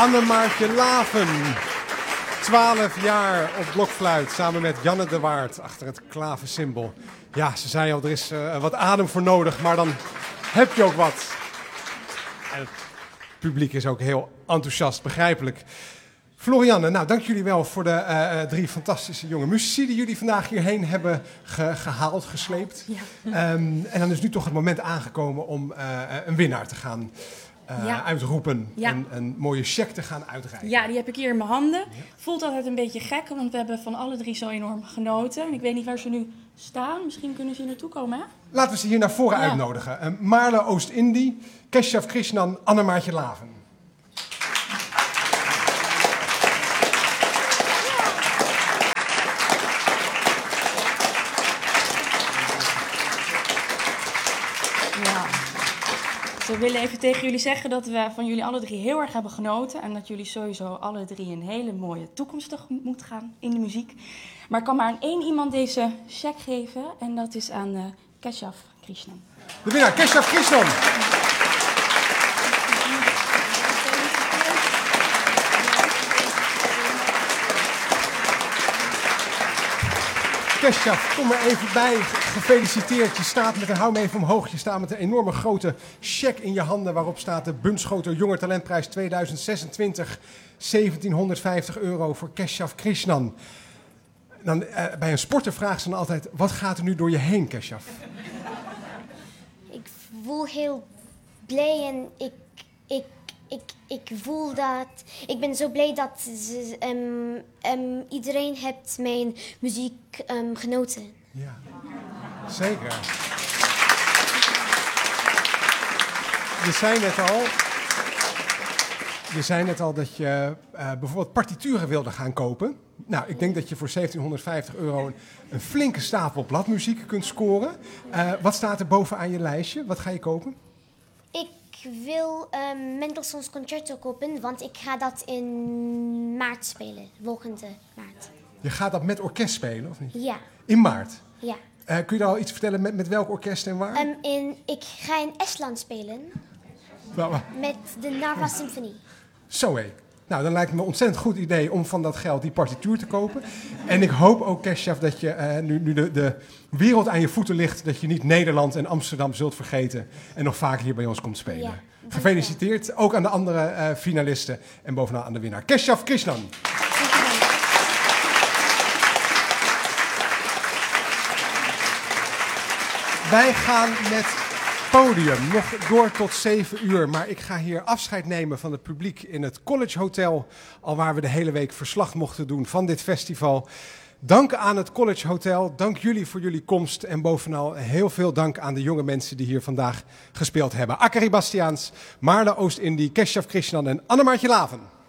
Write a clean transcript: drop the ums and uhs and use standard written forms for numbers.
Annemaartje Laven. 12 jaar op blokfluit samen met Janne de Waard achter het klavensymbool. Ja, ze zei al, er is wat adem voor nodig, maar dan heb je ook wat. En het publiek is ook heel enthousiast, begrijpelijk. Florianne, nou dank jullie wel voor de 3 fantastische jonge muzici die jullie vandaag hierheen hebben gehaald, gesleept. Ja. En dan is nu toch het moment aangekomen om een winnaar te gaan uitroepen. Ja. Een mooie cheque te gaan uitreiken. Ja, die heb ik hier in mijn handen. Ja. Voelt altijd een beetje gek, want we hebben van alle 3 zo enorm genoten. Ik weet niet waar ze nu staan. Misschien kunnen ze hier naartoe komen, hè? Laten we ze hier naar voren uitnodigen. Marle Oost-Indie, Keshav Krishnan, Annemaartje Laven. We willen even tegen jullie zeggen dat we van jullie alle 3 heel erg hebben genoten. En dat jullie sowieso alle 3 een hele mooie toekomst tegemoet gaan in de muziek. Maar ik kan maar aan 1 iemand deze cheque geven. En dat is aan Keshav Krishnan. De winnaar, Keshav Krishnan. Keshav, kom er even bij. Gefeliciteerd. Je staat met een, hou me even omhoog. Je staat met een enorme grote cheque in je handen waarop staat de Bunschoter Jonger Talentprijs 2026. €1750 voor Keshav Krishnan. Dan, bij een sporter vragen ze dan altijd, wat gaat er nu door je heen, Keshav? Ik voel heel blij en ik voel dat... Ik ben zo blij dat iedereen heeft mijn muziek genoten. Ja, zeker. Je zei net al dat je bijvoorbeeld partituren wilde gaan kopen. Nou, ik denk dat je voor €1750 een flinke stapel bladmuziek kunt scoren. Wat staat er bovenaan je lijstje? Wat ga je kopen? Ik wil Mendelssohn's Concerto kopen, want ik ga dat in maart spelen, volgende maart. Je gaat dat met orkest spelen, of niet? Ja. In maart? Ja. Kun je daar al iets vertellen met welk orkest en waar? Ik ga in Estland spelen, met de Narva Symphony. Zo hé. Nou, dan lijkt het me een ontzettend goed idee om van dat geld die partituur te kopen. En ik hoop ook, Keshav, dat je nu de wereld aan je voeten ligt, dat je niet Nederland en Amsterdam zult vergeten en nog vaker hier bij ons komt spelen. Ja, gefeliciteerd, ook aan de andere finalisten en bovenal aan de winnaar. Keshav Krishnan. Wij gaan met podium nog door tot 7 uur, maar ik ga hier afscheid nemen van het publiek in het College Hotel, alwaar we de hele week verslag mochten doen van dit festival. Dank aan het College Hotel, dank jullie voor jullie komst en bovenal heel veel dank aan de jonge mensen die hier vandaag gespeeld hebben. Akari Bastiaans, Marle Oost-Indie, Keshav Krishnan en Annemaartje Laven.